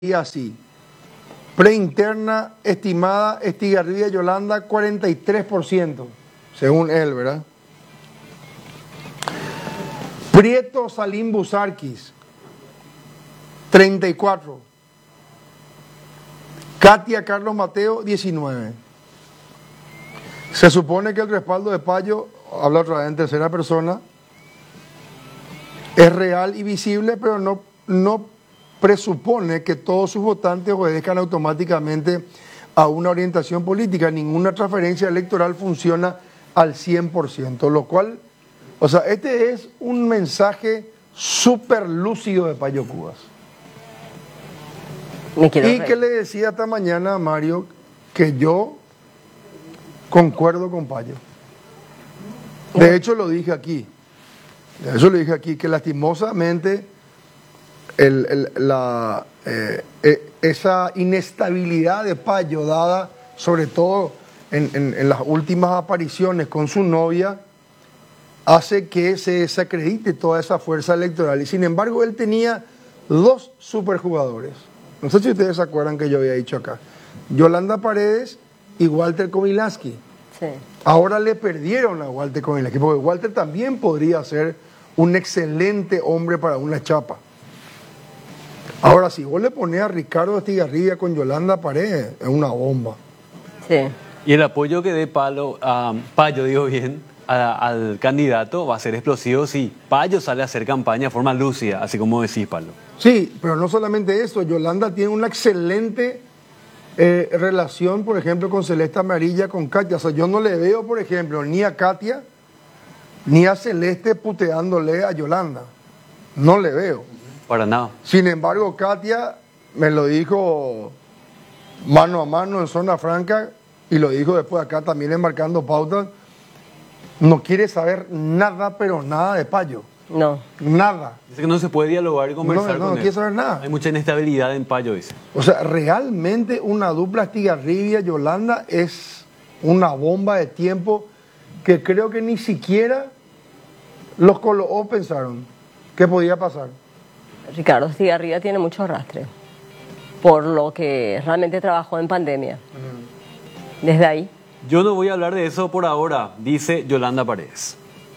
y así. Preinterna estimada Estigarribia Yolanda 43%, según él, ¿verdad? Prieto Salim Busarquis 34%. Katia Carlos Mateo 19%. Se supone que el respaldo de Payo, habla otra vez en tercera persona, es real y visible, pero no presupone que todos sus votantes obedezcan automáticamente a una orientación política. Ninguna transferencia electoral funciona al 100%, lo cual, o sea, este es un mensaje súper lúcido de Payo Cubas. Y que le decía esta mañana a Mario que yo concuerdo con Payo. De hecho lo dije aquí. Que lastimosamente esa inestabilidad de Payo, dada sobre todo en las últimas apariciones con su novia, hace que se desacredite toda esa fuerza electoral. Y sin embargo él tenía dos superjugadores. No sé si ustedes se acuerdan que yo había dicho acá. Yolanda Paredes y Walter Komilansky. Sí. Ahora le perdieron a Walter Komilansky, porque Walter también podría ser un excelente hombre para una chapa. Ahora, si vos le ponés a Ricardo Estigarribia con Yolanda Paredes, es una bomba. Sí. Y el apoyo que dé Payo, al candidato va a ser explosivo si Payo sale a hacer campaña de forma lúcida, así como decís, Pablo. Sí, pero no solamente eso, Yolanda tiene una excelente relación, por ejemplo, con Celeste Amarilla, con Katia. O sea, yo no le veo, por ejemplo, ni a Katia ni a Celeste puteándole a Yolanda. No le veo. Para nada. Sin embargo, Katia me lo dijo mano a mano en Zona Franca y lo dijo después acá también enmarcando pautas. No quiere saber nada, pero nada de Payo. No. Nada. Dice que no se puede dialogar y conversar con él. No quiere saber nada. Hay mucha inestabilidad en Payo, dice. O sea, realmente una dupla Estigarribia-Yolanda es una bomba de tiempo que creo que ni siquiera los Colo pensaron que podía pasar. Ricardo Estigarribia tiene mucho arrastre, por lo que realmente trabajó en pandemia. Desde ahí. Yo no voy a hablar de eso por ahora, dice Yolanda Paredes.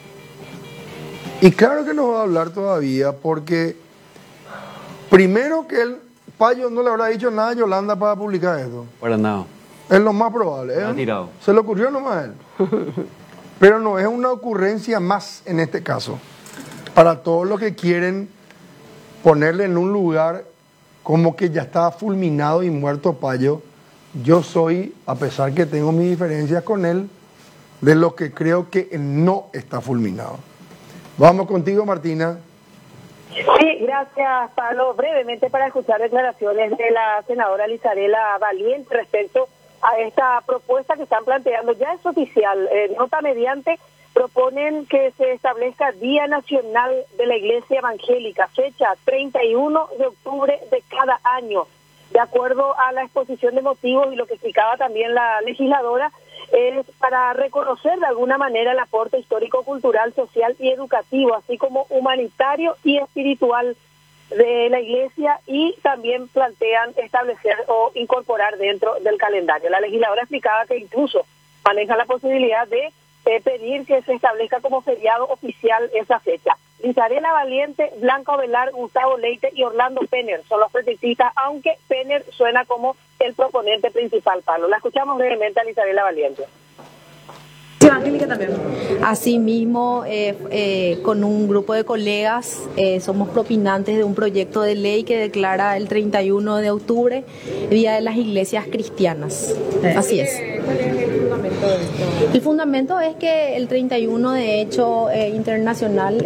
Y claro que no va a hablar todavía, porque primero que Payo no le habrá dicho nada a Yolanda para publicar esto. Para nada. Es lo más probable. Ha tirado. Se le ocurrió nomás a él. Pero no es una ocurrencia más en este caso. Para todos los que quieren ponerle en un lugar como que ya está fulminado y muerto Payo, yo soy, a pesar que tengo mis diferencias con él, de los que creo que no está fulminado. Vamos contigo, Martina. Sí, gracias, Pablo. Brevemente para escuchar declaraciones de la senadora Lizarela Valiente respecto a esta propuesta que están planteando. Ya es oficial, nota mediante, proponen que se establezca Día Nacional de la Iglesia Evangélica, fecha 31 de octubre de cada año. De acuerdo a la exposición de motivos y lo que explicaba también la legisladora, es para reconocer de alguna manera el aporte histórico, cultural, social y educativo, así como humanitario y espiritual de la Iglesia, y también plantean establecer o incorporar dentro del calendario. La legisladora explicaba que incluso maneja la posibilidad de pedir que se establezca como feriado oficial esa fecha. Lizarela Valiente, Blanca Ovelar, Gustavo Leite y Orlando Penner son los proyectistas, aunque Penner suena como el proponente principal, Pablo. La escuchamos brevemente a Lizarela Valiente. Evangélica también. Asimismo, con un grupo de colegas, somos propinantes de un proyecto de ley que declara el 31 de octubre Día de las Iglesias Cristianas. Así es. ¿Cuál es el fundamento de esto? El fundamento es que el 31, de hecho, internacional,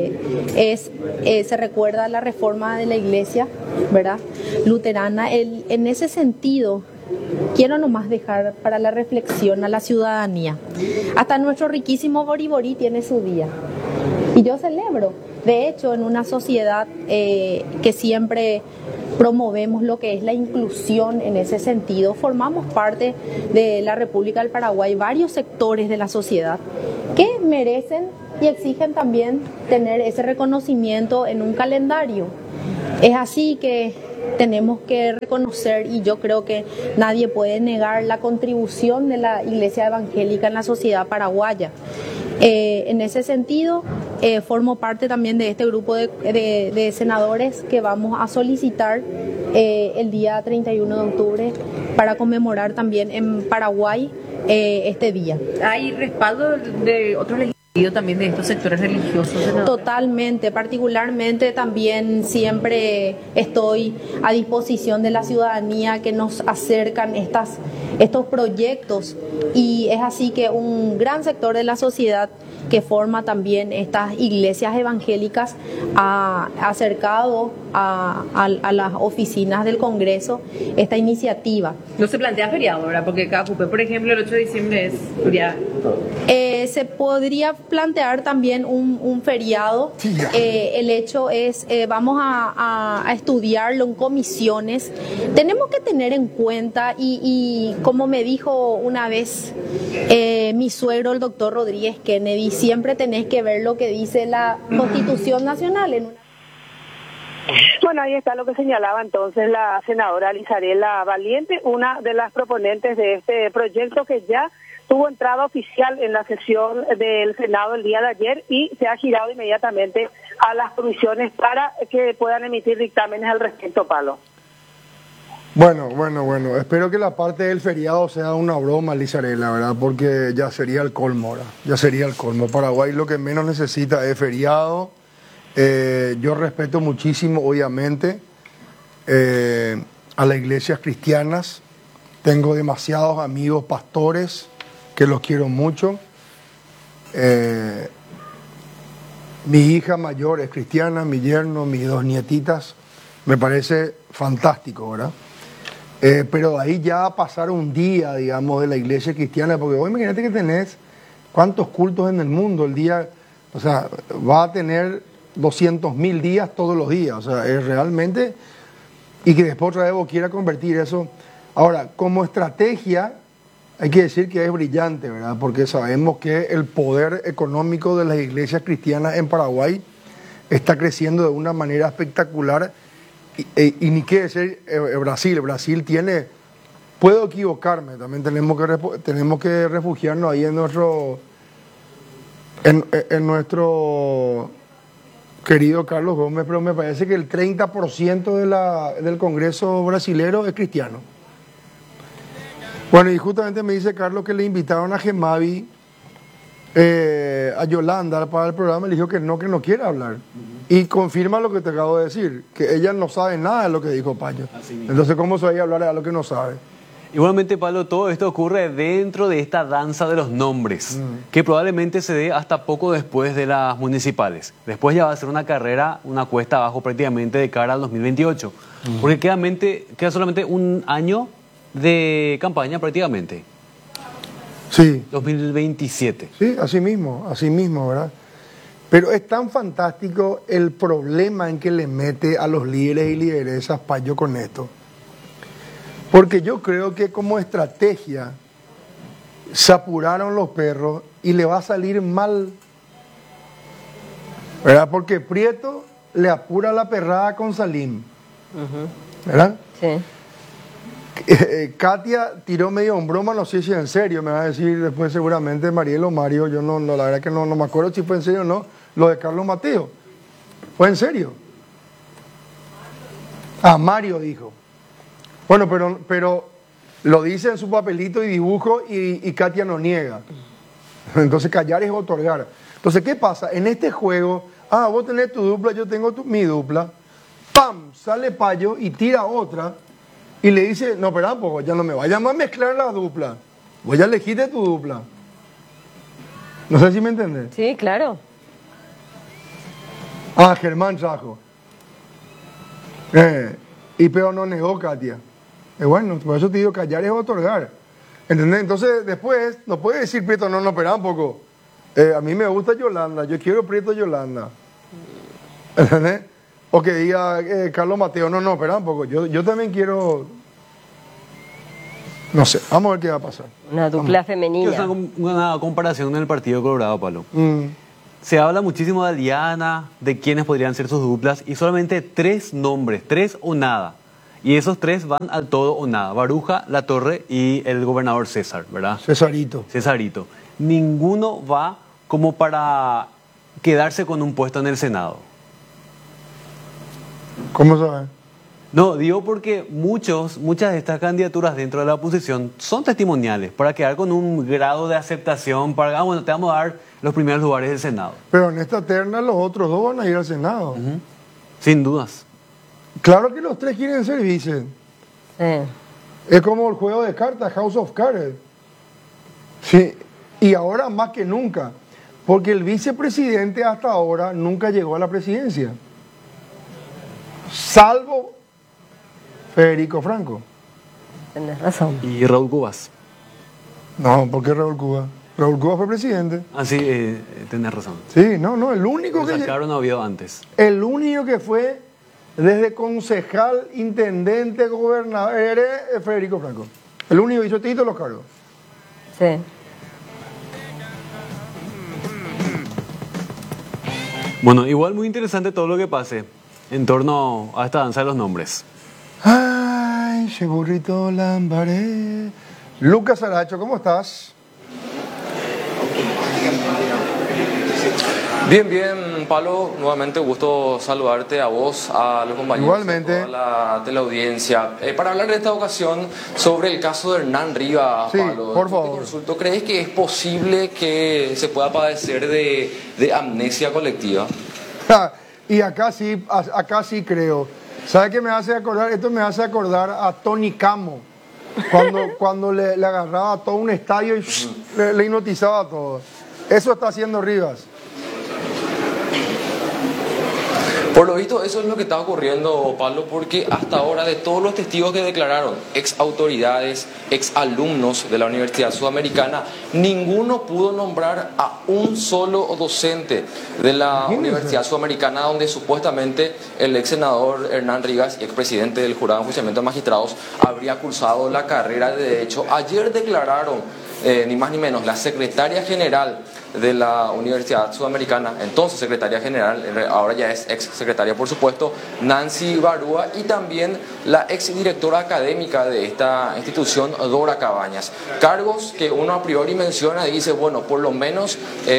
se recuerda la reforma de la Iglesia, ¿verdad?, luterana. En ese sentido, quiero nomás dejar para la reflexión a la ciudadanía. Hasta nuestro riquísimo Boriborí tiene su día. Y yo celebro. De hecho, en una sociedad que siempre promovemos lo que es la inclusión en ese sentido, formamos parte de la República del Paraguay, varios sectores de la sociedad que merecen y exigen también tener ese reconocimiento en un calendario. Es así que tenemos que reconocer, y yo creo que nadie puede negar la contribución de la Iglesia Evangélica en la sociedad paraguaya. En ese sentido, formo parte también de este grupo de senadores que vamos a solicitar el día 31 de octubre para conmemorar también en Paraguay este día. ¿Hay respaldo de otros legisladores también de estos sectores religiosos, senadora? Totalmente, particularmente también siempre estoy a disposición de la ciudadanía que nos acercan estos proyectos, y es así que un gran sector de la sociedad que forma también estas iglesias evangélicas ha acercado a las oficinas del Congreso esta iniciativa. No se plantea feriado, ¿verdad? Porque Cajupé, por ejemplo, el 8 de diciembre es feriado. Se podría plantear también un feriado. Sí, ya. El hecho es, vamos a estudiarlo en comisiones. Tenemos que tener en cuenta, y como me dijo una vez mi suegro, el doctor Rodríguez Kennedy, siempre tenés que ver lo que dice la Constitución Nacional en una... Bueno, ahí está lo que señalaba entonces la senadora Lizarela Valiente, una de las proponentes de este proyecto que ya tuvo entrada oficial en la sesión del Senado el día de ayer y se ha girado inmediatamente a las comisiones para que puedan emitir dictámenes al respecto, Pablo. Bueno, espero que la parte del feriado sea una broma, Lizarela, ¿verdad? Porque ya sería el colmo, ¿verdad? Ya sería el colmo. Paraguay lo que menos necesita es feriado. Yo respeto muchísimo, obviamente, a las iglesias cristianas. Tengo demasiados amigos pastores que los quiero mucho. Mi hija mayor es cristiana, mi yerno, mis dos nietitas. Me parece fantástico, ¿verdad? Pero de ahí ya a pasar un día, digamos, de la iglesia cristiana, porque hoy imagínate que tenés cuántos cultos en el mundo, el día, o sea, va a tener 200.000 días todos los días, o sea, es realmente, y que después otra vez vos quiera convertir eso. Ahora, como estrategia, hay que decir que es brillante, ¿verdad? Porque sabemos que el poder económico de las iglesias cristianas en Paraguay está creciendo de una manera espectacular. Y ni qué decir Brasil tiene, puedo equivocarme, también tenemos que refugiarnos ahí en nuestro querido Carlos Gómez, pero me parece que el 30% del Congreso brasilero es cristiano. Bueno, y justamente me dice Carlos que le invitaron a Gemavi, a Yolanda para el programa, le dijo que no quiere hablar. Y confirma lo que te acabo de decir, que ella no sabe nada de lo que dijo Payo. Entonces, ¿cómo se va a hablar de algo que no sabe? Igualmente, Pablo, todo esto ocurre dentro de esta danza de los nombres, que probablemente se dé hasta poco después de las municipales. Después ya va a ser una carrera, una cuesta abajo prácticamente de cara al 2028. Porque queda solamente un año de campaña prácticamente. Sí. 2027. Sí, así mismo, ¿verdad? Pero es tan fantástico el problema en que le mete a los líderes y lideresas Payo con esto. Porque yo creo que como estrategia se apuraron los perros y le va a salir mal, ¿verdad? Porque Prieto le apura la perrada con Salim, ¿verdad? Sí. Katia tiró medio en broma, no sé si en serio, me va a decir después seguramente Mariel o Mario, yo no la verdad que no me acuerdo si fue en serio o no, lo de Carlos Mateo. ¿Fue en serio? Mario dijo. Bueno, pero lo dice en su papelito y dibujo y Katia no niega. Entonces callar es otorgar. Entonces, ¿qué pasa? En este juego, vos tenés tu dupla, yo tengo mi dupla, ¡pam! Sale Payo y tira otra y le dice, no, pero pues ya no me vayas más a mezclar la dupla, voy a elegir de tu dupla. No sé si me entendés. Sí, claro. Germán trajo. Y pero no negó Katia. Bueno, por eso te digo, callar es otorgar. ¿Entendés? Entonces, después, no puede decir Prieto, no, espera un poco. A mí me gusta Yolanda, yo quiero Prieto Yolanda. ¿Entendés? O que diga Carlos Mateo, no, espera un poco, yo también quiero... No sé, vamos a ver qué va a pasar. Una dupla femenina. Es una comparación en el Partido Colorado, Pablo. Se habla muchísimo de Aliana, de quiénes podrían ser sus duplas, y solamente 3 nombres, 3 o nada, Y esos tres van al todo o nada. Baruja, Latorre y el gobernador César, ¿verdad? Cesarito. Cesarito. Ninguno va como para quedarse con un puesto en el Senado. ¿Cómo sabes? No, digo porque muchas de estas candidaturas dentro de la oposición son testimoniales para quedar con un grado de aceptación para, bueno, te vamos a dar los primeros lugares del Senado. Pero en esta terna los otros dos van a ir al Senado. Sin dudas. Claro que los tres quieren ser vice. Sí. Es como el juego de cartas, House of Cards. Sí. Y ahora más que nunca. Porque el vicepresidente hasta ahora nunca llegó a la presidencia. Salvo Federico Franco. Tienes razón. Y Raúl Cubas. No, ¿por qué Raúl Cuba? Raúl Cuba fue presidente. Ah, sí, tenés razón. Sí, no, el único Lo sacaron a Oviedo antes. el único que fue desde concejal, intendente, gobernador, era Federico Franco. El único que hizo todos los cargos. Sí. Bueno, igual muy interesante todo lo que pase en torno a esta danza de los nombres. Ay, ese burrito lambaré. Lucas Aracho, ¿cómo estás? Bien, bien, Pablo, nuevamente gusto saludarte a vos, a los compañeros, Igualmente. a toda la teleaudiencia. Para hablar de esta ocasión sobre el caso de Hernán Rivas, Sí, Pablo, por yo te favor. consulto, ¿crees que es posible que se pueda padecer de amnesia colectiva? Y acá sí creo. ¿Sabe qué me hace acordar? Esto me hace acordar a Tony Camo, cuando le agarraba a todo un estadio y le hipnotizaba a todo. Eso está haciendo Rivas. Por lo visto, eso es lo que está ocurriendo, Pablo, porque hasta ahora de todos los testigos que declararon, ex autoridades, ex alumnos de la Universidad Sudamericana, ninguno pudo nombrar a un solo docente de la Universidad Sudamericana, donde supuestamente el ex senador Hernán Rivas, ex presidente del Jurado de Enjuiciamiento de Magistrados, habría cursado la carrera de Derecho. Ayer declararon, ni más ni menos, la secretaria general de la Universidad Sudamericana, entonces secretaria general, ahora ya es ex secretaria por supuesto, Nancy Barúa, y también la ex directora académica de esta institución, Dora Cabañas. Cargos que uno a priori menciona y dice, bueno, por lo menos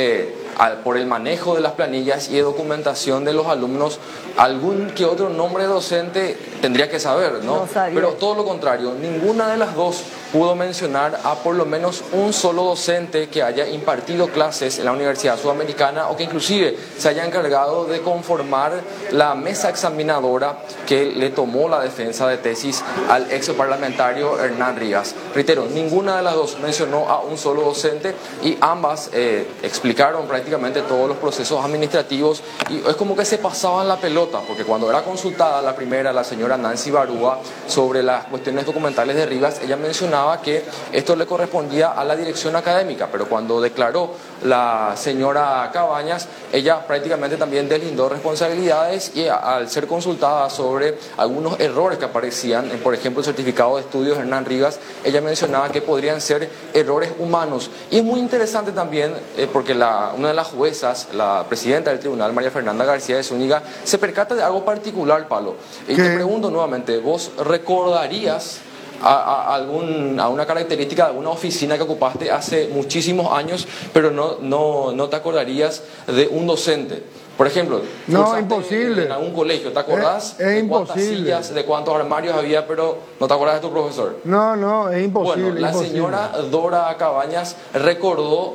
por el manejo de las planillas y de documentación de los alumnos, algún que otro nombre docente tendría que saber, ¿no? No sabía. Pero todo lo contrario, ninguna de las dos pudo mencionar a por lo menos un solo docente que haya impartido clases en la Universidad Sudamericana o que inclusive se haya encargado de conformar la mesa examinadora que le tomó la defensa de tesis al ex parlamentario Hernán Rivas. Reitero, ninguna de las dos mencionó a un solo docente y ambas explicaron prácticamente todos los procesos administrativos y es como que se pasaban la pelota, porque cuando era consultada la primera, la señora Nancy Barúa, sobre las cuestiones documentales de Rivas, ella mencionaba que esto le correspondía a la dirección académica, pero cuando declaró la señora Cabañas, ella prácticamente también deslindó responsabilidades y al ser consultada sobre algunos errores que aparecían en, por ejemplo, el certificado de estudios de Hernán Rivas, ella mencionaba que podrían ser errores humanos. Y es muy interesante también porque una de las juezas, la presidenta del tribunal, María Fernanda García de Zúñiga, se percata de algo particular, Pablo. Y te pregunto nuevamente, ¿vos recordarías a una característica de alguna oficina que ocupaste hace muchísimos años, pero no te acordarías de un docente? Por ejemplo, No, cursaste imposible. en algún colegio, ¿te acordás Es de cuántas imposible. sillas, de cuántos armarios había, pero no te acordás de tu profesor? No, es imposible. Bueno, la imposible. señora Dora Cabañas recordó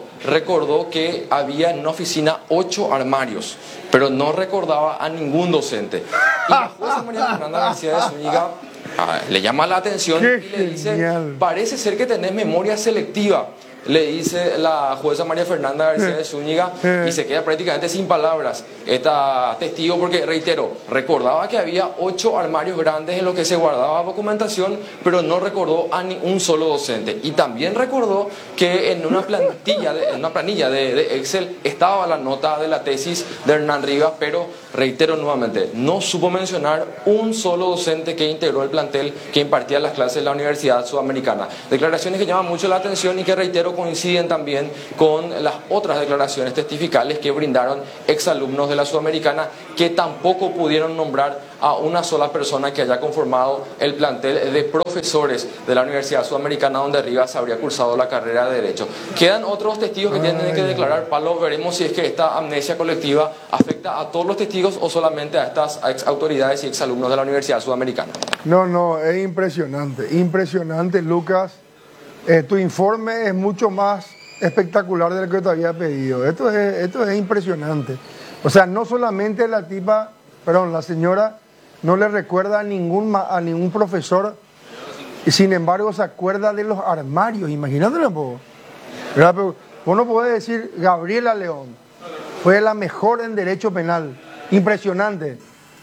que había en una oficina 8 armarios, pero no recordaba a ningún docente. Y la jueza María Fernanda García de Zúñiga le llama la atención ¡Qué y le dice, genial! parece ser que tenés memoria selectiva. Le dice la jueza María Fernanda García de Zúñiga y se queda prácticamente sin palabras esta testigo porque, reitero, recordaba que había 8 armarios grandes en los que se guardaba documentación, pero no recordó a ni un solo docente. Y también recordó que en una planilla de Excel estaba la nota de la tesis de Hernán Rivas, pero, reitero nuevamente, no supo mencionar un solo docente que integró el plantel que impartía las clases en la Universidad Sudamericana. Declaraciones que llaman mucho la atención y que, reitero, pero coinciden también con las otras declaraciones testificales que brindaron exalumnos de la Sudamericana que tampoco pudieron nombrar a una sola persona que haya conformado el plantel de profesores de la Universidad Sudamericana donde Rivas habría cursado la carrera de Derecho. Quedan otros testigos que tienen que declarar, Pablo. Veremos si es que esta amnesia colectiva afecta a todos los testigos o solamente a estas ex autoridades y exalumnos de la Universidad Sudamericana. No, es impresionante, Lucas. Tu informe es mucho más espectacular de lo que te había pedido. Esto es impresionante. O sea, no solamente la señora no le recuerda a ningún profesor, y sin embargo se acuerda de los armarios. Imagínatelo un poco. ¿Verdad? Pero vos no podés decir Gabriela León fue la mejor en derecho penal. Impresionante.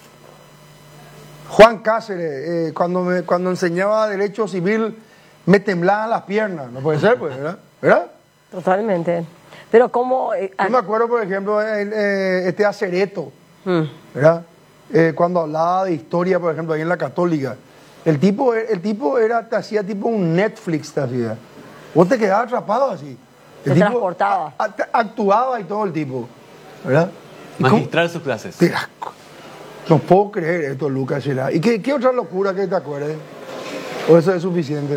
Juan Cáceres, cuando enseñaba derecho civil, me temblaban las piernas. No puede ser, pues, ¿verdad? Totalmente. Pero como... Yo me acuerdo, por ejemplo, este Acereto, ¿verdad? Cuando hablaba de historia, por ejemplo, ahí en la Católica. El tipo te hacía tipo un Netflix, te hacía. Vos te quedabas atrapado así. Se transportaba. Actuaba y todo el tipo, ¿verdad? Magistral sus clases. No puedo creer esto, Lucas. ¿Y qué otra locura que te acuerdes? ¿O eso es suficiente?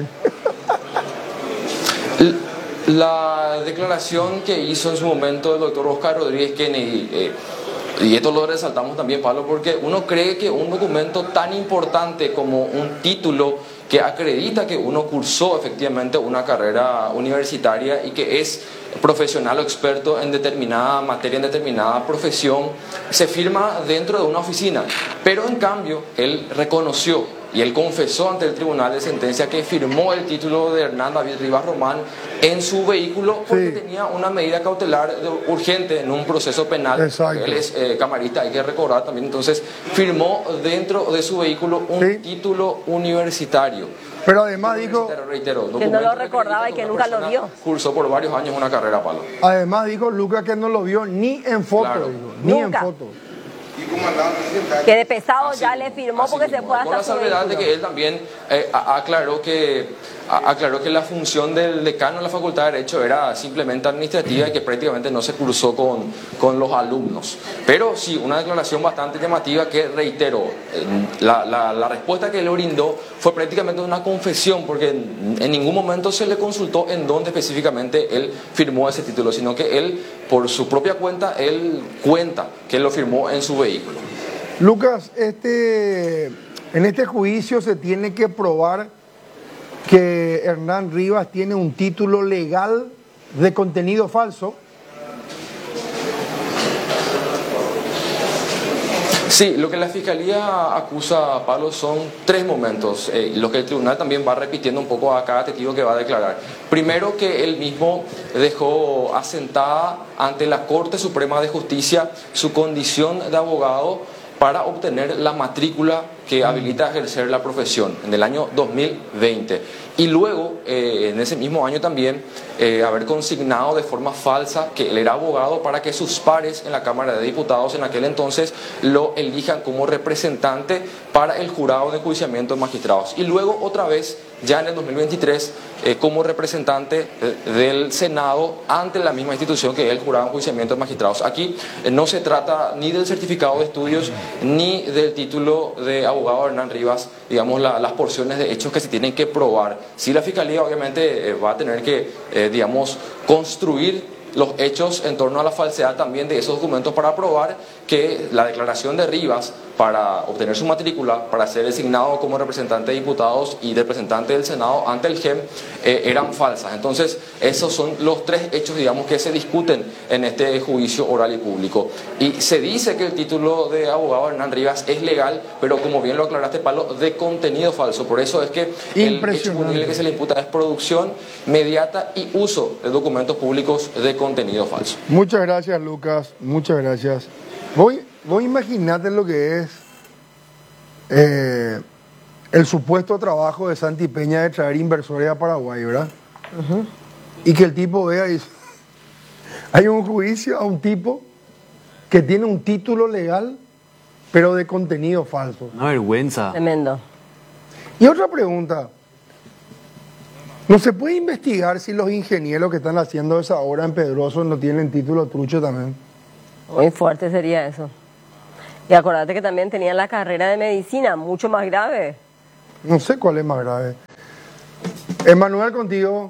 La declaración que hizo en su momento el doctor Oscar Rodríguez Kennedy, y esto lo resaltamos también, Pablo, porque uno cree que un documento tan importante como un título que acredita que uno cursó efectivamente una carrera universitaria y que es profesional o experto en determinada materia, en determinada profesión, se firma dentro de una oficina. Pero en cambio, él reconoció y él confesó ante el tribunal de sentencia que firmó el título de Hernán David Rivas Román en su vehículo porque tenía una medida cautelar urgente en un proceso penal. Exacto. Él es camarista, hay que recordar también. Entonces firmó dentro de su vehículo un título universitario. Pero además dijo que no lo recordaba y que nunca lo vio. Cursó por varios años una carrera, Pablo. Además dijo Lucas que no lo vio ni en foto, Claro. ni Nunca. en foto. Que de pesado ya le firmó Así porque mismo. se fue Con hasta la su salvedad de vehículo. que él también aclaró que la función del decano de la Facultad de Derecho era simplemente administrativa y que prácticamente no se cursó con los alumnos. Pero sí, una declaración bastante llamativa que, reitero, la respuesta que él brindó fue prácticamente una confesión, porque en ningún momento se le consultó en dónde específicamente él firmó ese título, sino que él, por su propia cuenta, él cuenta que él lo firmó en su vehículo. Lucas, en este juicio se tiene que probar que Hernán Rivas tiene un título legal de contenido falso. Sí, lo que la Fiscalía acusa, Pablo, son tres momentos, lo que el tribunal también va repitiendo un poco a cada testigo que va a declarar. Primero, que él mismo dejó asentada ante la Corte Suprema de Justicia su condición de abogado para obtener la matrícula que habilita a ejercer la profesión en el año 2020. Y luego, en ese mismo año también, haber consignado de forma falsa que él era abogado para que sus pares en la Cámara de Diputados en aquel entonces lo elijan como representante para el jurado de enjuiciamiento de magistrados. Y luego, otra vez, ya en el 2023, como representante del Senado ante la misma institución que es el jurado de enjuiciamiento de magistrados. Aquí no se trata ni del certificado de estudios ni del título de abogado Hernán Rivas, digamos, las porciones de hechos que se tienen que probar. Sí, la Fiscalía obviamente va a tener que, digamos, construir los hechos en torno a la falsedad también de esos documentos para probar que la declaración de Rivas para obtener su matrícula, para ser designado como representante de diputados y representante del Senado ante el GEM, eran falsas. Entonces, esos son los tres hechos, digamos, que se discuten en este juicio oral y público. Y se dice que el título de abogado Hernán Rivas es legal, pero como bien lo aclaraste, Pablo, de contenido falso. Por eso es que el hecho punible que se le imputa es producción mediata y uso de documentos públicos de contenido falso. Muchas gracias, Lucas. Muchas gracias. Vos imaginate lo que es el supuesto trabajo de Santi Peña de traer inversores a Paraguay, ¿verdad? Y que el tipo vea y dice, hay un juicio a un tipo que tiene un título legal, pero de contenido falso. Una vergüenza. Tremendo. Y otra pregunta. ¿No se puede investigar si los ingenieros que están haciendo esa obra en Pedroso no tienen título trucho también? Muy fuerte sería eso. Y acordate que también tenían la carrera de medicina, mucho más grave. No sé cuál es más grave. Emanuel, contigo.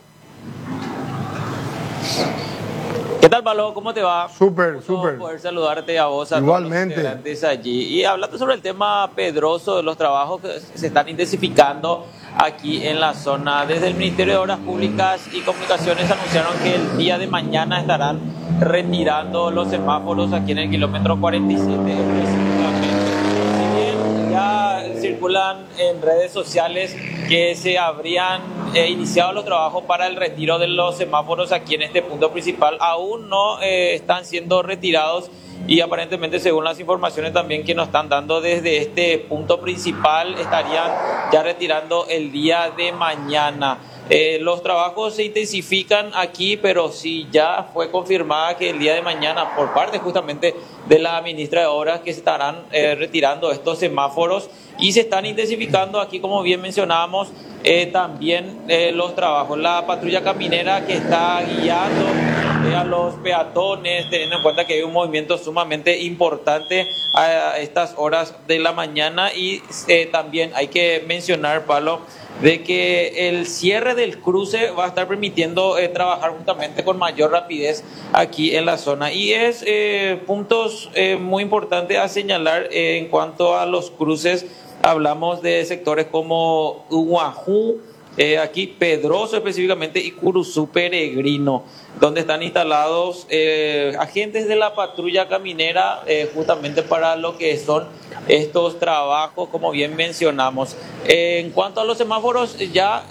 ¿Qué tal, Pablo? ¿Cómo te va? Súper, Gusto súper. poder saludarte a vos, a Igualmente. todos los integrantes allí. Y hablando sobre el tema Pedroso, de los trabajos que se están intensificando aquí en la zona. Desde el Ministerio de Obras Públicas y Comunicaciones anunciaron que el día de mañana estarán retirando los semáforos aquí en el kilómetro 47 específicamente. Si bien ya circulan en redes sociales que se habrían iniciado los trabajos para el retiro de los semáforos aquí en este punto principal, aún no están siendo retirados y aparentemente, según las informaciones también que nos están dando desde este punto principal, estarían ya retirando el día de mañana. Los trabajos se intensifican aquí, pero sí ya fue confirmada que el día de mañana, por parte justamente de la ministra de Obras, que se estarán retirando estos semáforos y se están intensificando aquí, como bien mencionábamos, también los trabajos. La patrulla caminera que está guiando a los peatones, teniendo en cuenta que hay un movimiento sumamente importante a estas horas de la mañana, y también hay que mencionar, Pablo, de que el cierre del cruce va a estar permitiendo trabajar justamente con mayor rapidez aquí en la zona. Y es puntos muy importantes a señalar en cuanto a los cruces. Hablamos de sectores como Huajú, aquí Pedroso específicamente, y Curuzú Peregrino, donde están instalados agentes de la patrulla caminera justamente para lo que son estos trabajos, como bien mencionamos. En cuanto a los semáforos, ya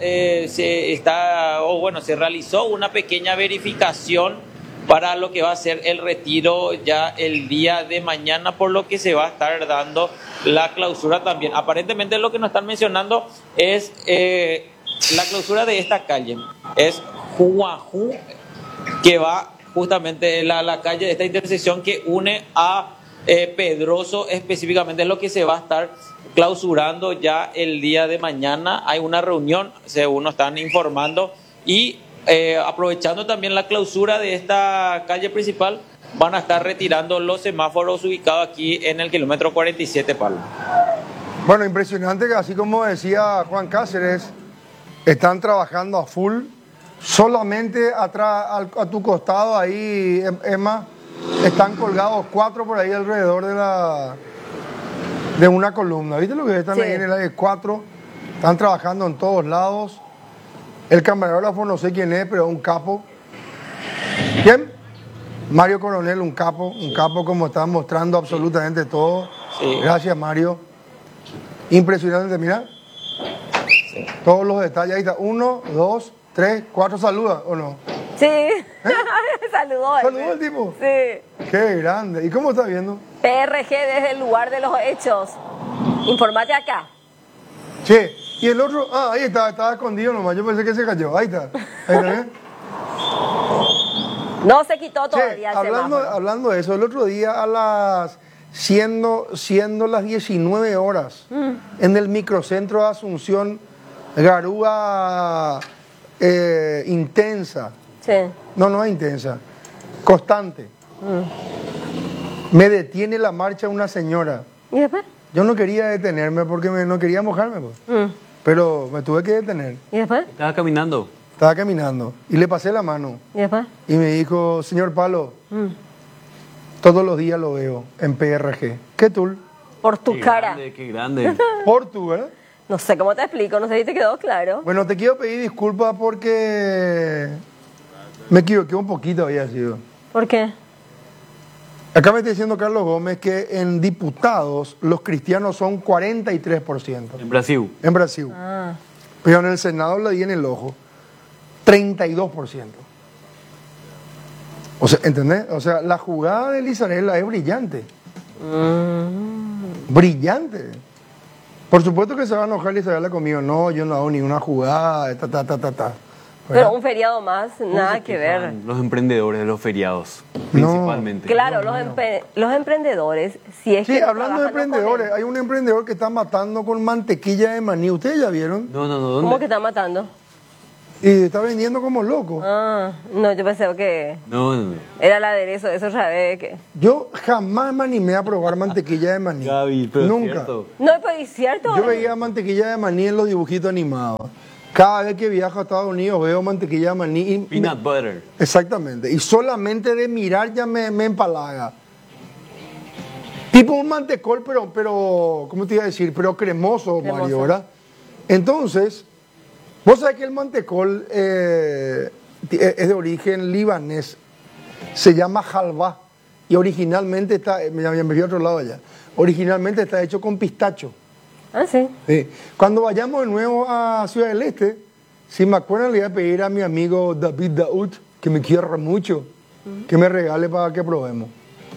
se realizó una pequeña verificación para lo que va a ser el retiro ya el día de mañana, por lo que se va a estar dando la clausura también. Aparentemente lo que nos están mencionando es la clausura de esta calle, es Huajú, que va justamente la calle de esta intersección que une a Pedroso específicamente, es lo que se va a estar clausurando ya el día de mañana. Hay una reunión, según nos están informando, y aprovechando también la clausura de esta calle principal, van a estar retirando los semáforos ubicados aquí en el kilómetro 47, Pablo. Bueno, impresionante que, así como decía Juan Cáceres, están trabajando a full. Solamente atrás, a tu costado ahí, Emma, están colgados 4 por ahí alrededor de una columna. ¿Viste lo que están Sí. ahí en el aire? 4. Están trabajando en todos lados. El camarógrafo no sé quién es, pero un capo. ¿Quién? Mario Coronel, un capo como está mostrando absolutamente todo. Sí. Gracias, Mario. Impresionante, mira. Sí. Todos los detalles. Ahí está. 1, 2, 3, 4. ¿Saluda o no? Sí, saludó. ¿Saludó el tipo? Sí. Qué grande. ¿Y cómo está viendo? PRG desde el lugar de los hechos. Informate acá. Che, y el otro, ahí estaba escondido nomás. Yo pensé que se cayó. Ahí está. Ahí está, ¿eh? No se quitó Che, todavía el semáforo. hablando de eso, el otro día siendo las 19 horas, en el microcentro de Asunción, garúa intensa. Sí. No es intensa, constante. Me detiene la marcha una señora. ¿Y después? Yo no quería detenerme porque no quería mojarme, pues. Pero me tuve que detener. ¿Y después? Estaba caminando. Estaba caminando y le pasé la mano ¿Y después? y me dijo, señor Palo, todos los días lo veo en PRG. ¿Qué tú? Por tu Qué cara. grande, qué grande. Por tú, ¿verdad? No sé cómo te explico, no sé si te quedó claro. Bueno, te quiero pedir disculpas porque me equivoqué un poquito, había sido. ¿Por qué? Acá me está diciendo Carlos Gómez que en diputados los cristianos son 43% En Brasil. en Brasil. Ah. Pero en el Senado le di en el ojo 32%. O sea, ¿entendés? O sea, la jugada de Lizarela es brillante. Brillante. Por supuesto que se va a enojar Lizarela conmigo. No, yo no hago ni una jugada, Pero un feriado más, nada que ver. Los emprendedores de los feriados, principalmente. Claro, los emprendedores, si es Sí, que no hablando de trabajan, no emprendedores, comen. hay un emprendedor que está matando con mantequilla de maní. ¿Ustedes ya vieron? No, ¿dónde? ¿Cómo que está matando? Y está vendiendo como loco. Ah, no, yo pensé que No, no, no. era el aderezo, eso sabe que... Yo jamás me animé a probar mantequilla de maní. Gaby, pero es Nunca. cierto. No, pero es cierto. Yo veía mantequilla de maní en los dibujitos animados. Cada vez que viajo a Estados Unidos veo mantequilla de maní. Y Peanut butter. exactamente. Y solamente de mirar ya me empalaga. Tipo un mantecol, pero, ¿cómo te iba a decir? Pero cremoso, Cremoso. Mario, ¿verdad? Entonces, vos sabés que el mantecol es de origen libanés. Se llama halva. Y originalmente está, me fui a otro lado allá. Originalmente está hecho con pistacho. Ah, sí. Sí. Cuando vayamos de nuevo a Ciudad del Este, si me acuerdan, le voy a pedir a mi amigo David Daoud, que me quiere mucho, que me regale para que probemos.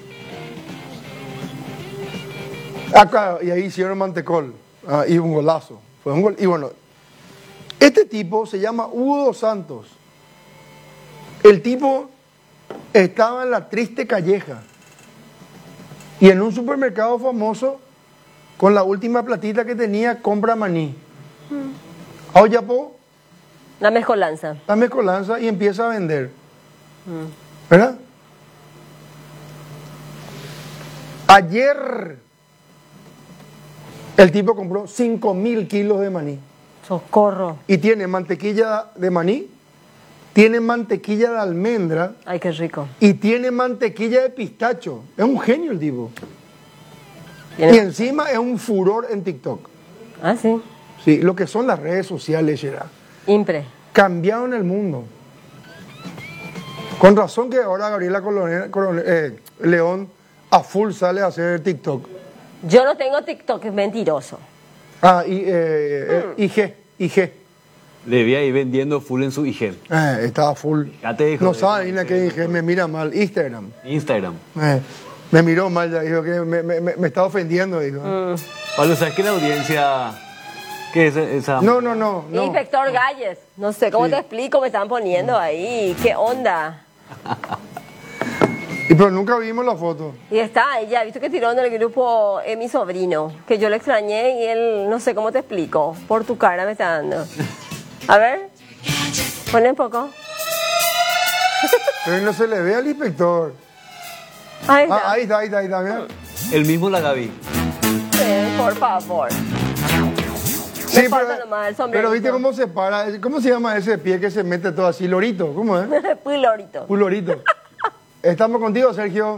Acá, y ahí hicieron mantecol, y un golazo. Fue un gol, y bueno, este tipo se llama Hugo dos Santos. El tipo estaba en la triste calleja y en un supermercado famoso, con la última platita que tenía, compra maní. Aoyapo, La mezcolanza. la mezcolanza y empieza a vender. ¿Verdad? Ayer el tipo compró 5.000 kilos de maní. Socorro. Y tiene mantequilla de maní, tiene mantequilla de almendra Ay, qué rico. y tiene mantequilla de pistacho. Es un genio el tipo. Y Tiene- encima es un furor en TikTok. Ah, sí. Sí, lo que son las redes sociales, Gerard. Impre. Cambiaron el mundo. Con razón que ahora Gabriela León a full sale a hacer TikTok. Yo no tengo TikTok, es mentiroso. Ah, y IG. Le vi ahí vendiendo full en su IG. Estaba full. Ya te dijo. No sabe, Ina, que IG me mira mal. Instagram. Instagram. Me miró mal, ya dijo que me está ofendiendo, dijo. Pablo, ¿sabes que la audiencia... ¿Qué es esa? No. Inspector Galles. No sé cómo Sí. te explico, me están poniendo ahí. ¿Qué onda? Y pero nunca vimos la foto. Y está ella, visto que tiró en el grupo mi sobrino, que yo le extrañé y él, no sé cómo te explico, por tu cara me está dando. A ver, ponle un poco. Pero no se le ve al inspector. Ahí está. Ahí está, mira. El mismo la Gaby. Por favor. Sí, falta nomás el sombrerito. pero viste cómo se para. ¿Cómo se llama ese pie que se mete todo así? Lorito, ¿cómo es? Muy lorito. Un lorito. Estamos contigo, Sergio.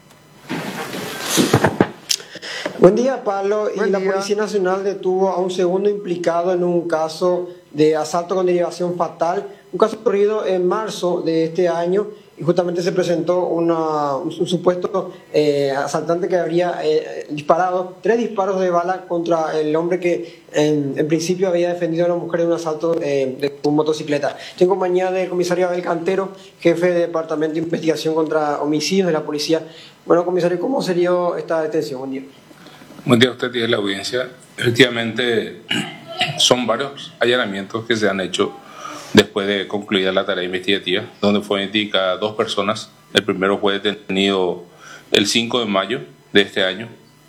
Buen día, Pablo. Buen Y la día. Policía Nacional detuvo a un segundo implicado en un caso de asalto con derivación fatal, un caso ocurrido en marzo de este año, y justamente se presentó un supuesto asaltante que habría disparado 3 disparos de bala contra el hombre que en principio había defendido a la mujer de un asalto de un motocicleta. Estoy en compañía del comisario Abel Cantero, jefe de Departamento de Investigación contra Homicidios de la Policía. Bueno, comisario, ¿cómo se dio esta detención? Buen día. Buen día a usted y a la audiencia. Efectivamente, son varios allanamientos que se han hecho después de concluida la tarea investigativa, donde fue identificada 2 personas. El primero fue detenido el 5 de mayo de este año,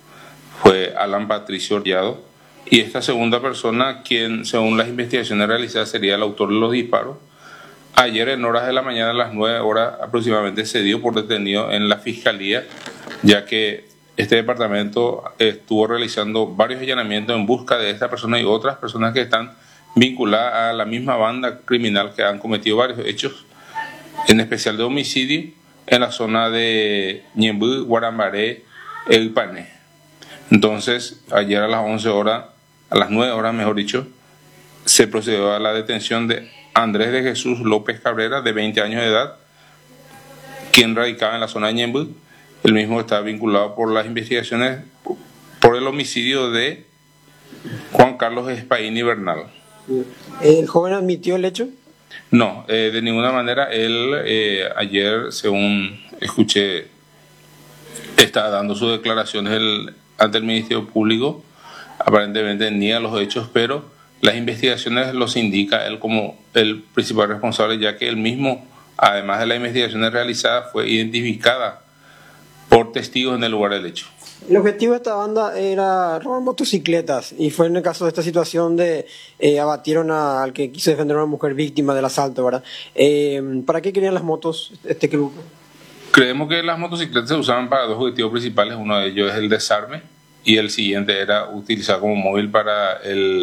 fue Alan Patricio Orllado, y esta segunda persona, quien según las investigaciones realizadas sería el autor de los disparos, ayer en horas de la mañana, a las 9 horas aproximadamente, se dio por detenido en la Fiscalía, ya que este departamento estuvo realizando varios allanamientos en busca de esta persona y otras personas que están vinculadas a la misma banda criminal que han cometido varios hechos, en especial de homicidio, en la zona de Ñembú, Guarambaré, El Pané. Entonces, ayer a las 11 horas, a las 9 horas mejor dicho, se procedió a la detención de Andrés de Jesús López Cabrera, de 20 años de edad, quien radicaba en la zona de Ñembú. El mismo está vinculado por las investigaciones por el homicidio de Juan Carlos Espaini Bernal. ¿El joven admitió el hecho? No, de ninguna manera. Él ayer, según escuché, está dando sus declaraciones ante el Ministerio Público. Aparentemente niega los hechos, pero las investigaciones los indica él como el principal responsable, ya que él mismo, además de las investigaciones realizadas, fue identificada por testigos en el lugar del hecho. El objetivo de esta banda era robar motocicletas y fue en el caso de esta situación de abatieron al que quiso defender a una mujer víctima del asalto, ¿verdad? ¿Para qué querían las motos este grupo? Creemos que las motocicletas se usaban para dos objetivos principales. Uno de ellos es el desarme y el siguiente era utilizar como móvil para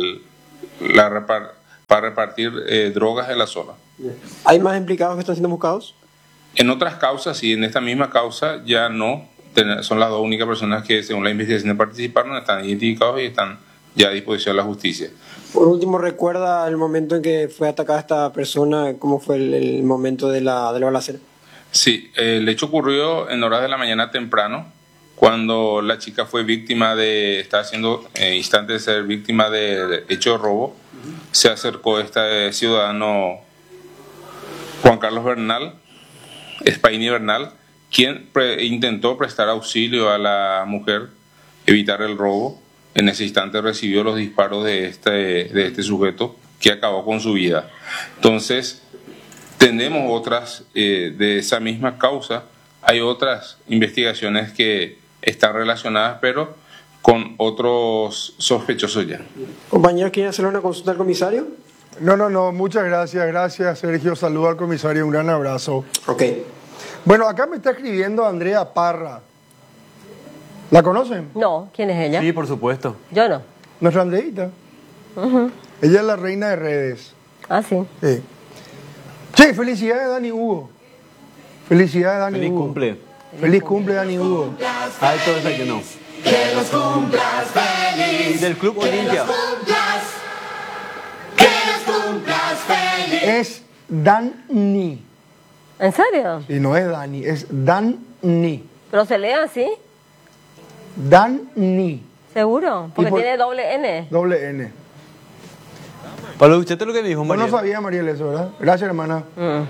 repartir drogas en la zona. ¿Hay más implicados que están siendo buscados? En otras causas, sí, en esta misma causa ya no. Son las dos únicas personas que, según la investigación, participaron, están identificados y están ya a disposición de la justicia. Por último, ¿recuerda el momento en que fue atacada esta persona? ¿Cómo fue el momento de la balacera? Sí, el hecho ocurrió en horas de la mañana temprano, cuando la chica fue víctima estaba haciendo instante de ser víctima de hecho de robo. Se acercó este ciudadano Juan Carlos Bernal, Spaini Bernal, quien intentó prestar auxilio a la mujer, evitar el robo. En ese instante recibió los disparos de este sujeto, que acabó con su vida. Entonces, tenemos otras de esa misma causa. Hay otras investigaciones que están relacionadas, pero con otros sospechosos ya. Compañeros, ¿quieren hacerle una consulta al comisario? No, muchas gracias. Gracias, Sergio. Saludo al comisario, un gran abrazo. Ok. Bueno, acá me está escribiendo Andrea Parra. ¿La conocen? No, ¿quién es ella? Sí, por supuesto. Yo no. Nuestra Andreita. Ella es la reina de redes. Ah, sí. Sí. Che, felicidades, Dani Hugo. Felicidades, Dani Feliz Hugo. cumple. Feliz cumple, Dani Hugo. Ay, todo eso que no. Que los cumplas feliz. Del Club Olimpia. Que los cumplas feliz. Es Dani. ¿En serio? Y no es Dani, es Dani. ¿Pero se lee así? Dani. ¿Seguro? Porque por- tiene doble N. Doble N. Pablo, ¿usted lo que me dijo, Vos María? no sabía, Mariel, eso, ¿verdad? Gracias, hermana.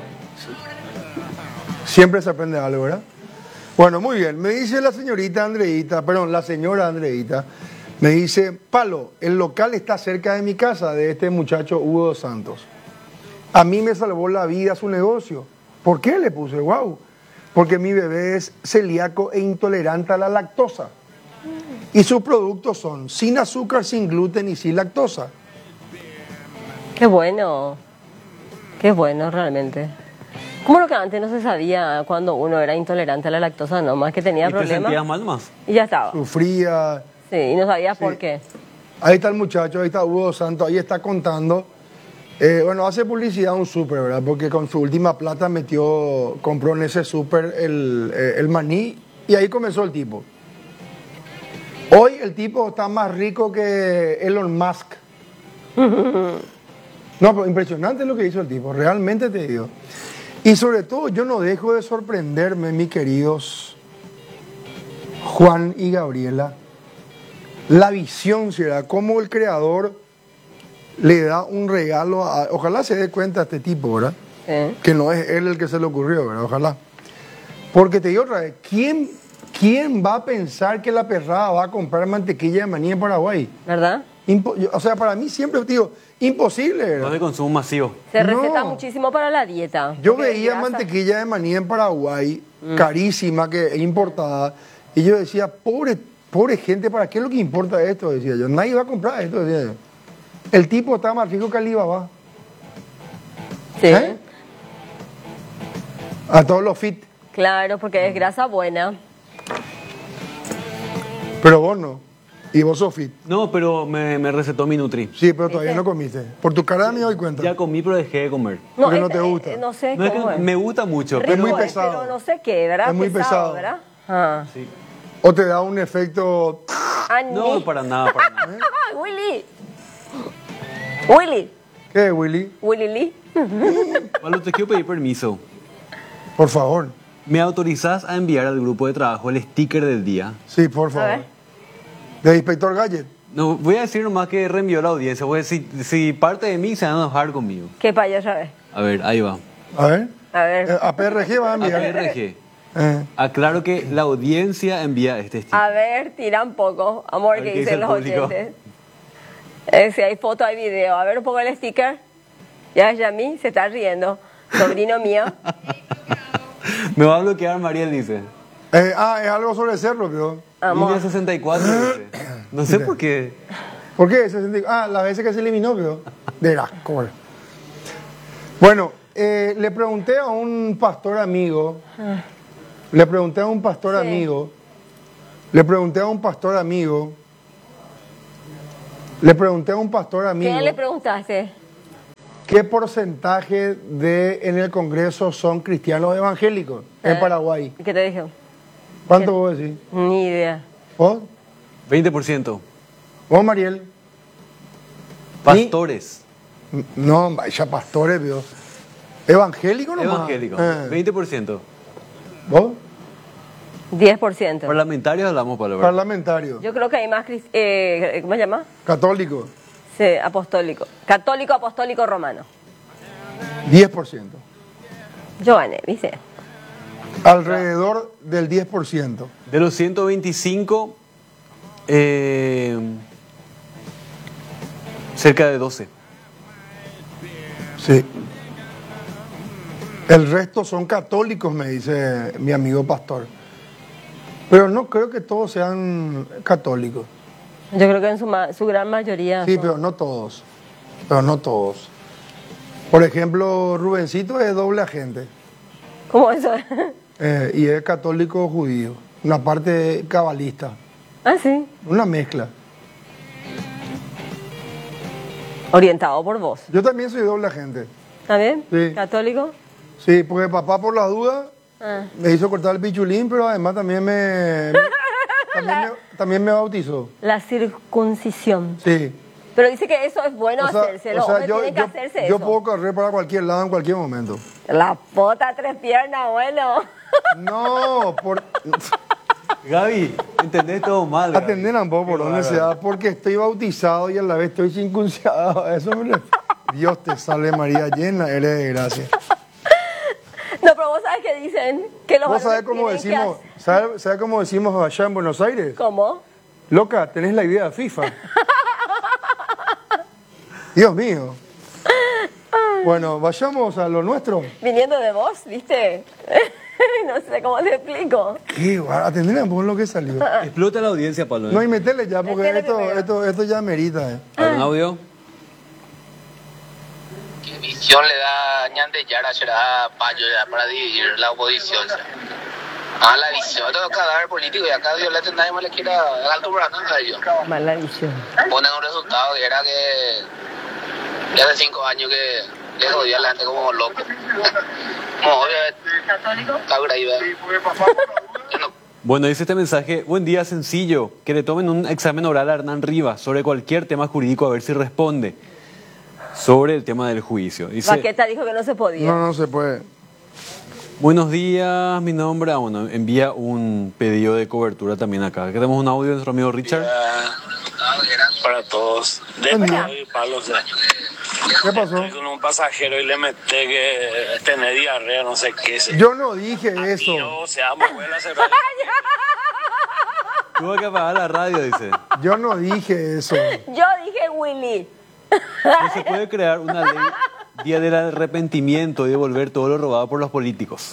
Siempre se aprende algo, ¿verdad? Bueno, muy bien. Me dice la señora Andreita, me dice, Palo, el local está cerca de mi casa, de este muchacho Hugo dos Santos. A mí me salvó la vida su negocio. ¿Por qué? Le puse, wow. Porque mi bebé es celíaco e intolerante a la lactosa. Y sus productos son sin azúcar, sin gluten y sin lactosa. Qué bueno. Qué bueno, realmente. ¿Cómo lo que antes no se sabía cuando uno era intolerante a la lactosa? No, más que tenía ¿Y te sentías problemas. mal más? Y ya estaba. Sufría. Sí, y no sabías por qué. Ahí está el muchacho, ahí está Hugo dos Santos, ahí está contando. Bueno, hace publicidad a un súper, ¿verdad? Porque con su última plata compró en ese súper el maní y ahí comenzó el tipo. Hoy el tipo está más rico que Elon Musk. No, pero impresionante lo que hizo el tipo, realmente te digo. Y sobre todo yo no dejo de sorprenderme, mis queridos Juan y Gabriela, la visión, ¿será? Cómo el creador le da un regalo ojalá se dé cuenta este tipo, ¿verdad? Que no es él el que se le ocurrió, ¿verdad? Ojalá. Porque te digo otra vez, ¿quién va a pensar que la perrada va a comprar mantequilla de maní en Paraguay? ¿Verdad? O sea, para mí siempre, digo, imposible, ¿verdad? No de consumo masivo. Se receta muchísimo para la dieta. Yo porque veía grasa. mantequilla de maní en Paraguay, carísima, que es importada, y yo decía, pobre gente, ¿para qué es lo que importa esto? Decía yo, nadie va a comprar esto, decía yo. El tipo está más rico que Alibaba. Sí. A todos los fit. Claro, porque es grasa buena. Pero vos no. Y vos sos fit. No, pero me recetó mi Nutri. Sí, pero todavía no comiste. Por tu cara me doy cuenta. Ya comí, pero dejé de comer. Porque no te gusta. No sé No es cómo que es. me gusta mucho. Rico es muy es, pesado. pero no sé qué, ¿verdad? Es muy pesado. ¿verdad? Ah. Sí. O te da un efecto... No, para nada, para nada. Willy. ¿Qué, Willy? Willy Lee. Pablo, te quiero pedir permiso. Por favor. ¿Me autorizás a enviar al grupo de trabajo el sticker del día? Sí, por favor. ver. De Inspector Gadget. No, voy a decir nomás que reenvió la audiencia, porque si parte de mí se van a enojar conmigo. ¿Qué paya otra vez? A ver, ahí va. A ver. A ver. A PRG va a A enviar. PRG. Eh. Aclaro que la audiencia envía este sticker. A ver, tira un poco. Amor, A ver que qué dice dicen el los público. oyentes. Si hay foto, hay video. A ver un poco el sticker. Ya Yami se está riendo. Sobrino mío. Me va a bloquear Mariel, dice. Es algo sobre cerro, pero... Vamos. Línea 64, dice. No sé por qué. ¿Por qué? Las veces que se eliminó, pero de las cosas. Bueno, le pregunté a un pastor amigo. Le pregunté a un pastor amigo. ¿Qué le preguntaste? ¿Qué porcentaje en el Congreso son cristianos evangélicos en Paraguay? ¿Qué te dijo? ¿Cuánto vos decís? Ni idea. ¿Vos? 20%. ¿Vos, Mariel? Pastores. No, ya pastores, vio. ¿Evangélico nomás? Evangélico. 20%. ¿Vos? 10%. Parlamentarios hablamos, Pablo. Parlamentario. Yo creo que hay más, ¿cómo se llama? Católico. Sí, apostólico. Católico, apostólico, romano. 10%. Yo gané, ¿viste? Alrededor del 10%. De los 125, cerca de 12. Sí. El resto son católicos, me dice mi amigo pastor. Pero no creo que todos sean católicos. Yo creo que en su gran mayoría. Sí, pero no todos. Por ejemplo, Rubencito es doble agente. ¿Cómo eso? Y es católico judío. Una parte cabalista. Ah, sí. Una mezcla. Orientado por vos. Yo también soy doble agente. ¿Está bien? Sí. ¿Católico? Sí, porque papá por la duda Ah. me hizo cortar el pichulín, pero además también también me bautizó. La circuncisión. Sí. Pero dice que eso es bueno hacérselo. Tiene que hacerse yo eso. puedo correr para cualquier lado en cualquier momento. La pota tres piernas, bueno. No, Gaby, entendés todo mal. Gaby. Atender un poco por donde sea, porque estoy bautizado y a la vez estoy circuncidado. Eso Dios te salve María, llena eres de gracia. No, pero vos sabés que dicen que los ¿Vos sabés varones cómo tienen decimos, ¿sabés cómo decimos allá en Buenos Aires? ¿Cómo? Loca, tenés la idea de FIFA. Dios mío. Bueno, vayamos a lo nuestro. Viniendo de vos, ¿viste? No sé cómo te explico. Qué guay, atender un poco lo que salió. Explota la audiencia, Pablo. No, y metele ya, porque Metele esto ya merita. ¿Algún audio? ¿Qué visión le da Ñandeyara a Payo ya para dividir la oposición? La visión de cada político y acá Dios nadie más le quiera alto por nada a ellos. Mala visión. Ponen un resultado que era que hace 5 años que le jodía a la gente como loco. Como obviamente. Laura ahí, Bueno, dice este mensaje: buen día, sencillo, que le tomen un examen oral a Hernán Rivas sobre cualquier tema jurídico a ver si responde sobre el tema del juicio. Dice, Baqueta dijo que no se podía. No se puede. buenos días, mi nombre, bueno, envía un pedido de cobertura también acá. Aquí tenemos un audio de nuestro amigo Richard. Para todos. De Pablo, ¿Qué pasó? Con un pasajero y le metí que tener diarrea, no sé qué. Yo no dije eso. No, se llama abuela cerrada. Tuvo que apagar la radio, dice. Yo no dije eso. Yo dije Willy. No se puede crear una ley día del arrepentimiento y devolver todo lo robado por los políticos.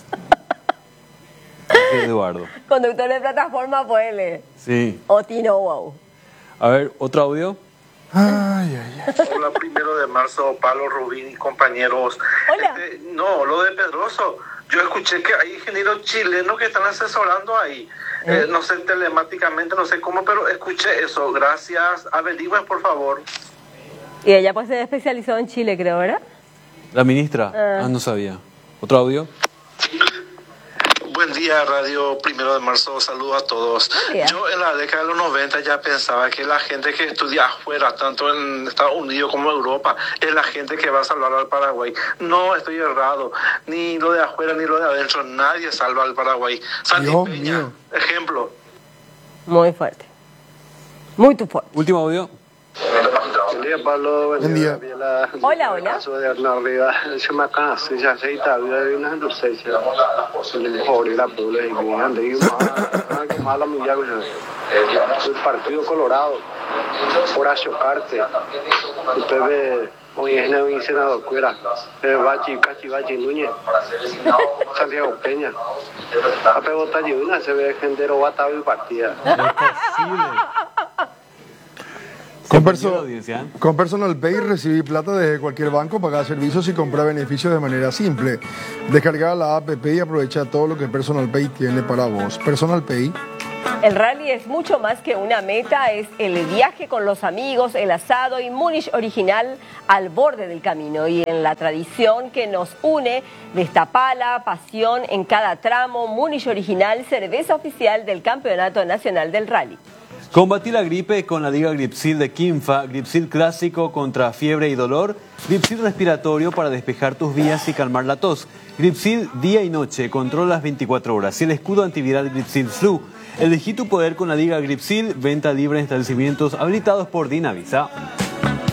Dice Eduardo. Conductor de plataforma, pues. Sí. O Tino Wow. A ver, otro audio. Ay. Hola, 1 de marzo, Pablo, Rubín y compañeros. Hola. No, lo de Pedroso. Yo escuché que hay ingenieros chilenos que están asesorando ahí. No sé telemáticamente, no sé cómo, pero escuché eso. Gracias. Averigüen, por favor. Y ella pues se especializó en Chile, creo, ¿verdad? La ministra. No sabía. Otro audio. Buen día, Radio 1 de marzo, saludos a todos. Yo en la década de los 90 ya pensaba que la gente que estudia afuera, tanto en Estados Unidos como en Europa, es la gente que va a salvar al Paraguay. No, estoy errado. Ni lo de afuera ni lo de adentro, nadie salva al Paraguay. Santi Peña, ejemplo. Muy fuerte. Muy fuerte. Último audio. Buen día, Pablo. Buen día. Hola, hola. Caso de Hernán Rivas, se me cansa, ya se está de una lucencia. Le mejor la pula y grande y mala mullago. El Partido Colorado, por achocarte. Usted ve hoy es el senador Cuera, Bachi Núñez, Santiago Peña. A preguntar una se ve gente robada y partida. Con Personal Pay recibí plata desde cualquier banco, pagar servicios y comprar beneficios de manera simple. Descarga la app y aprovecha todo lo que Personal Pay tiene para vos. Personal Pay. El rally es mucho más que una meta, es el viaje con los amigos, el asado y Múnich original al borde del camino. Y en la tradición que nos une, destapala, pasión en cada tramo, Múnich original, cerveza oficial del Campeonato Nacional del Rally. Combatí la gripe con la Liga Gripsil de Quimfa, Gripsil clásico contra fiebre y dolor, Gripsil respiratorio para despejar tus vías y calmar la tos, Gripsil día y noche, controla las 24 horas y el escudo antiviral Gripsil Flu. Elegí tu poder con la Liga Gripsil, venta libre en establecimientos habilitados por Dinavisa.